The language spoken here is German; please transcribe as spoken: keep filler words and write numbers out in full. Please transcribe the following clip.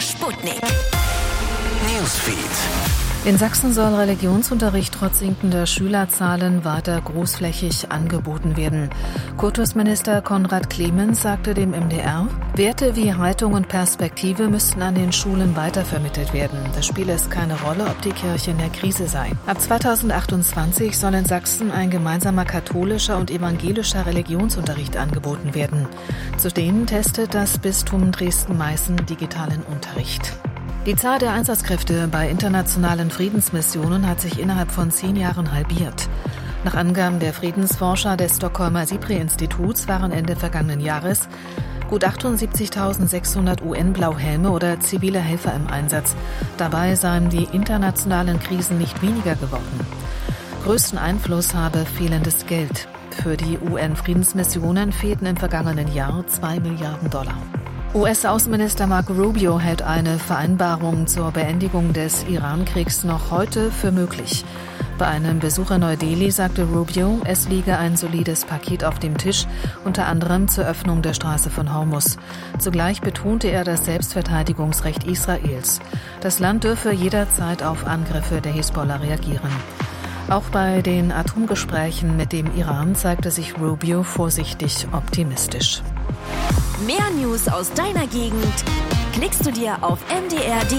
Sputnik Newsfeed. In Sachsen soll Religionsunterricht trotz sinkender Schülerzahlen weiter großflächig angeboten werden. Kultusminister Konrad Clemens sagte dem M D R, Werte wie Haltung und Perspektive müssten an den Schulen weitervermittelt werden. Das spiele es keine Rolle, ob die Kirche in der Krise sei. Ab zweitausendachtundzwanzig soll in Sachsen ein gemeinsamer katholischer und evangelischer Religionsunterricht angeboten werden. Zudem testet das Bistum Dresden-Meißen digitalen Unterricht. Die Zahl der Einsatzkräfte bei internationalen Friedensmissionen hat sich innerhalb von zehn Jahren halbiert. Nach Angaben der Friedensforscher des Stockholmer SIPRI-Instituts waren Ende vergangenen Jahres gut achtundsiebzigtausendsechshundert U N-Blauhelme oder zivile Helfer im Einsatz. Dabei seien die internationalen Krisen nicht weniger geworden. Größten Einfluss habe fehlendes Geld. Für die U N-Friedensmissionen fehlten im vergangenen Jahr zwei Milliarden Dollar. U S-Außenminister Marco Rubio hält eine Vereinbarung zur Beendigung des Iran-Kriegs noch heute für möglich. Bei einem Besuch in Neu-Delhi sagte Rubio, es liege ein solides Paket auf dem Tisch, unter anderem zur Öffnung der Straße von Hormuz. Zugleich betonte er das Selbstverteidigungsrecht Israels. Das Land dürfe jederzeit auf Angriffe der Hisbollah reagieren. Auch bei den Atomgesprächen mit dem Iran zeigte sich Rubio vorsichtig optimistisch. Mehr News aus deiner Gegend klickst du dir auf m d r punkt d e.